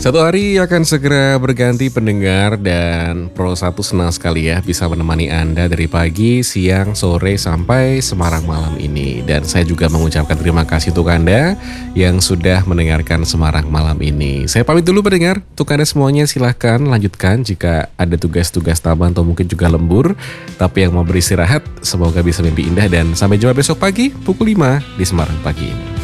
Satu hari akan segera berganti pendengar dan Pro 1 senang sekali ya bisa menemani Anda dari pagi, siang, sore sampai Semarang malam ini. Dan saya juga mengucapkan terima kasih untuk Anda yang sudah mendengarkan Semarang malam ini. Saya pamit dulu pendengar, untuk Anda semuanya silahkan lanjutkan jika ada tugas-tugas tambahan atau mungkin juga lembur. Tapi yang mau beristirahat semoga bisa mimpi indah dan sampai jumpa besok pagi pukul 5 di Semarang Pagi ini.